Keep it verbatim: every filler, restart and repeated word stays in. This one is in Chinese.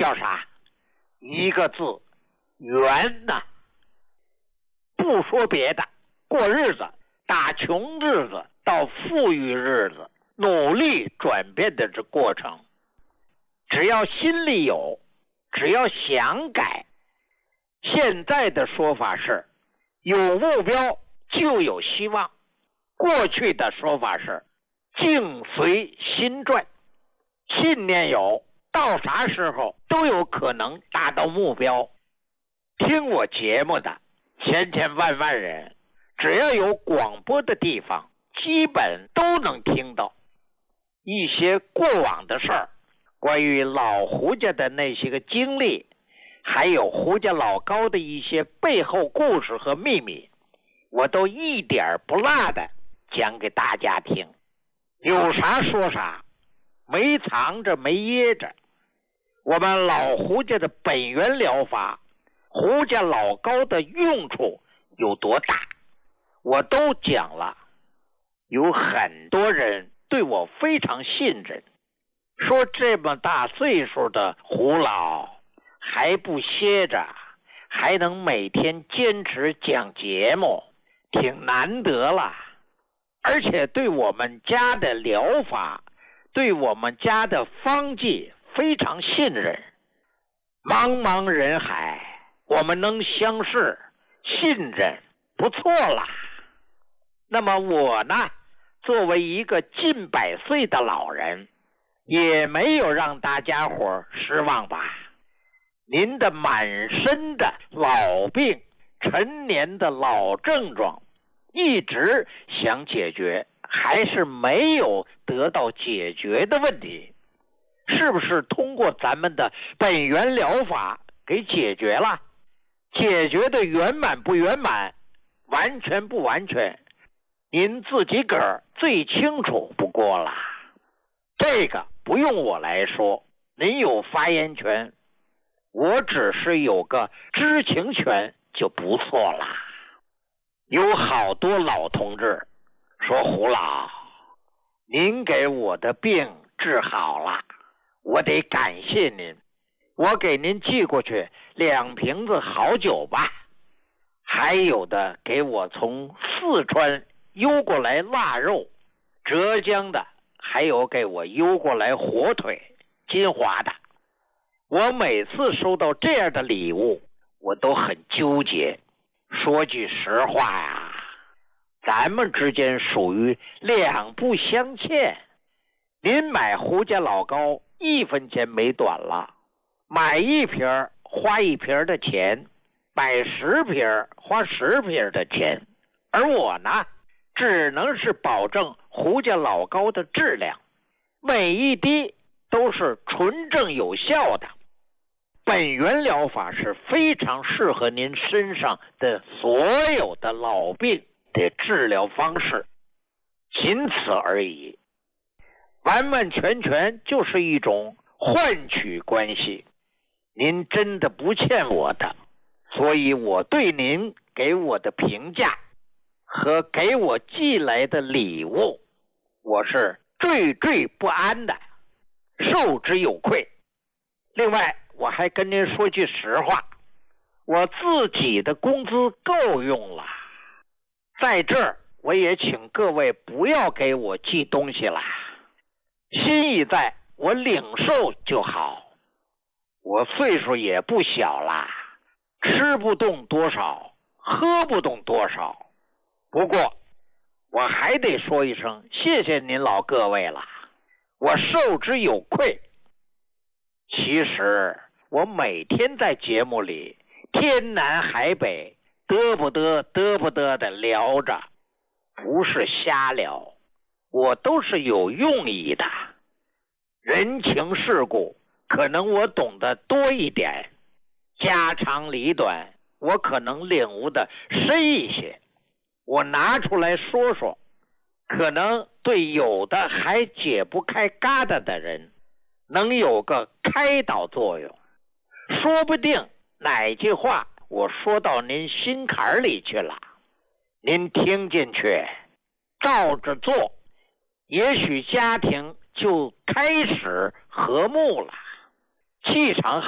叫啥？一个字，圆呐。不说别的，过日子，打穷日子到富裕日子，努力转变的这过程，只要心里有，只要想改。现在的说法是，有目标就有希望。过去的说法是，境随心转。信念有，到啥时候都有可能达到目标。听我节目的千千万万人，只要有广播的地方，基本都能听到一些过往的事儿，关于老胡家的那些个经历，还有胡家老高的一些背后故事和秘密，我都一点不落的讲给大家听，有啥说啥，没藏着没掖着。我们老胡家的本源疗法，胡家老高的用处有多大，我都讲了。有很多人对我非常信任，说这么大岁数的胡老还不歇着，还能每天坚持讲节目，挺难得了。而且对我们家的疗法，对我们家的方剂非常信任。茫茫人海，我们能相识信任，不错了。那么我呢，作为一个近百岁的老人，也没有让大家伙失望吧。您的满身的老病，陈年的老症状，一直想解决，还是没有得到解决的问题，是不是通过咱们的本源疗法给解决了？解决的圆满不圆满，完全不完全，您自己个儿最清楚不过了。这个不用我来说，您有发言权，我只是有个知情权就不错了。有好多老同志说，胡老，您给我的病治好了，我得感谢您，我给您寄过去两瓶子好酒吧。还有的给我从四川邮过来腊肉，浙江的还有给我邮过来火腿，金华的。我每次收到这样的礼物，我都很纠结。说句实话呀，咱们之间属于两不相欠。您买胡家老高一分钱没短了，买一瓶花一瓶的钱，买十瓶花十瓶的钱。而我呢，只能是保证胡家老高的质量，每一滴都是纯正有效的。本源疗法是非常适合您身上的所有的老病的治疗方式，仅此而已。完完全全就是一种换取关系，您真的不欠我的，所以我对您给我的评价和给我寄来的礼物，我是惴惴不安的，受之有愧。另外我还跟您说句实话，我自己的工资够用了，在这儿我也请各位不要给我寄东西了，心意在，我领受就好。我岁数也不小了，吃不动多少，喝不动多少。不过我还得说一声谢谢您老各位了，我受之有愧。其实我每天在节目里天南海北嘚不嘚嘚不嘚的聊着，不是瞎聊，我都是有用意的。人情世故可能我懂得多一点，家长里短我可能领悟的深一些，我拿出来说说，可能对有的还解不开疙瘩的人能有个开导作用。说不定哪句话我说到您心坎里去了，您听进去照着做，也许家庭就开始和睦了，气场